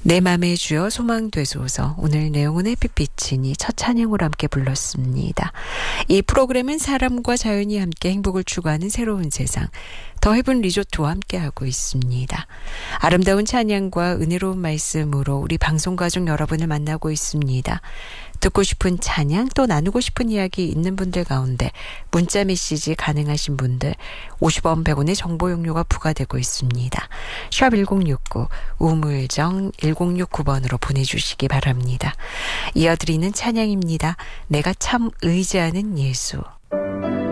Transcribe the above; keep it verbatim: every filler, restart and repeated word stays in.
내 맘에 주여 소망 되소서. 오늘 내용은 햇빛비치니 첫 찬양으로 함께 불렀습니다. 이 프로그램은 사람과 자연이 함께 행복을 추구하는 새로운 세상 더 헤븐 리조트와 함께하고 있습니다. 아름다운 찬양과 은혜로운 말씀으로 우리 방송 가족 여러분을 만나고 있습니다. 듣고 싶은 찬양 또 나누고 싶은 이야기 있는 분들 가운데 문자 메시지 가능하신 분들 오십 원 백 원의 정보 용료가 부과되고 있습니다. 샵 일공육구 우물정 일공육구 번으로 보내주시기 바랍니다. 이어드리는 찬양입니다. 내가 참 의지하는 예수.